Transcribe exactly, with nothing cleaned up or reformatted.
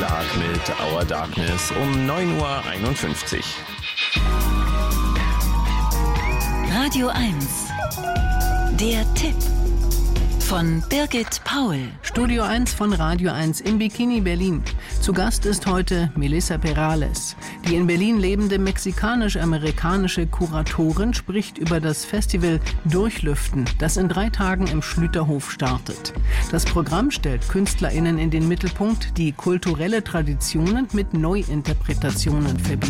Clark mit Our Darkness um neun Uhr einundfünfzig. Radio eins. Der Tipp von Birgit Paul. Studio eins von Radio eins im Bikini Berlin. Zu Gast ist heute Melissa Perales. Die in Berlin lebende mexikanisch-amerikanische Kuratorin spricht über das Festival Durchlüften, das in drei Tagen im Schlüterhof startet. Das Programm stellt KünstlerInnen in den Mittelpunkt, die kulturelle Traditionen mit Neuinterpretationen verbinden.